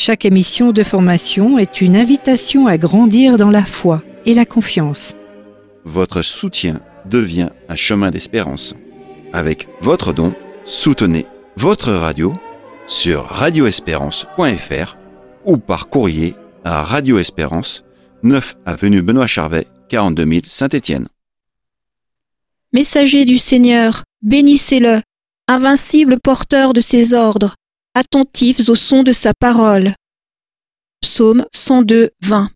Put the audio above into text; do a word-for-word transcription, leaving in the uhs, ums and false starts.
Chaque émission de formation est une invitation à grandir dans la foi et la confiance. Votre soutien devient un chemin d'espérance. Avec votre don, soutenez votre radio sur radio espérance point f r ou par courrier à Radio Espérance, neuf avenue Benoît Charvet, quarante-deux mille Saint-Étienne. Messager du Seigneur, bénissez-le, invincible porteur de ses ordres, attentifs au son de sa parole. Psaume cent deux, vingt.